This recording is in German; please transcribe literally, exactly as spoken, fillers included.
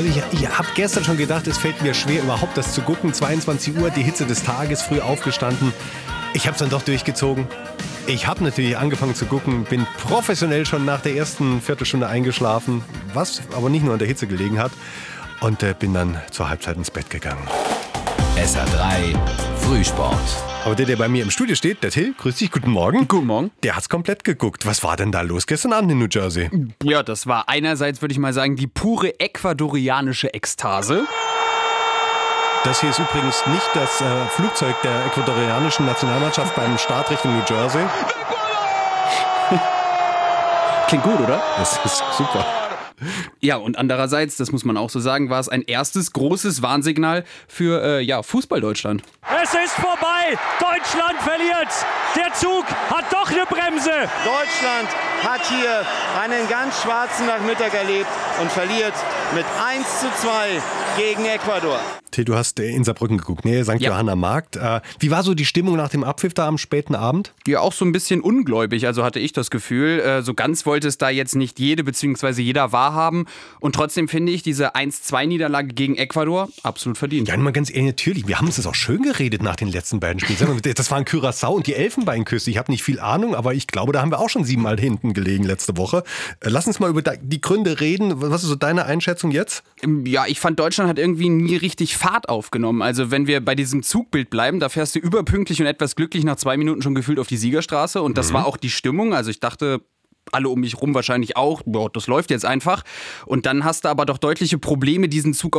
Also ich, ich habe gestern schon gedacht, es fällt mir schwer, überhaupt das zu gucken. zweiundzwanzig Uhr, die Hitze des Tages, früh aufgestanden. Ich habe es dann doch durchgezogen. Ich habe natürlich angefangen zu gucken, bin professionell schon nach der ersten Viertelstunde eingeschlafen, was aber nicht nur an der Hitze gelegen hat. Und äh, bin dann zur Halbzeit ins Bett gegangen. S R drei Frühsport. Aber der, der bei mir im Studio steht, der Till, grüß dich, guten Morgen. Guten Morgen. Der hat's komplett geguckt. Was war denn da los gestern Abend in New Jersey? Ja, das war einerseits, würde ich mal sagen, die pure ecuadorianische Ekstase. Das hier ist übrigens nicht das äh, Flugzeug der ecuadorianischen Nationalmannschaft beim Start Richtung New Jersey. Klingt gut, oder? Das ist super. Ja, und andererseits, das muss man auch so sagen, war es ein erstes großes Warnsignal für äh, ja, Fußball-Deutschland. Es ist vorbei! Deutschland verliert! Der Zug hat doch eine Bremse! Deutschland hat hier einen ganz schwarzen Nachmittag erlebt und verliert mit eins zu zwei gegen Ecuador. Till, du hast in Saarbrücken geguckt, Nähe Sankt Ja. Johanna Markt. Äh, wie war so die Stimmung nach dem Abpfiff da am späten Abend? Ja, auch so ein bisschen ungläubig, also hatte ich das Gefühl. Äh, so ganz wollte es da jetzt nicht jede bzw. jeder wahrhaben. Und trotzdem finde ich diese eins zwei Niederlage gegen Ecuador absolut verdient. Ja, mal ganz ehrlich, natürlich. Wir haben uns das auch schön geredet nach den letzten beiden Spielen. Das waren Curaçao und die Elfenbeinküste. Ich habe nicht viel Ahnung, aber ich glaube, da haben wir auch schon siebenmal hinten gelegen letzte Woche. Äh, Lass uns mal über die Gründe reden. Was ist so deine Einschätzung jetzt? Ja, ich fand, Deutschland hat irgendwie nie richtig Fahrt aufgenommen. Also wenn wir bei diesem Zugbild bleiben, da fährst du überpünktlich und etwas glücklich nach zwei Minuten schon gefühlt auf die Siegerstraße. Und das mhm. war auch die Stimmung. Also ich dachte, alle um mich rum wahrscheinlich auch, boah, das läuft jetzt einfach. Und dann hast du aber doch deutliche Probleme, diesen Zug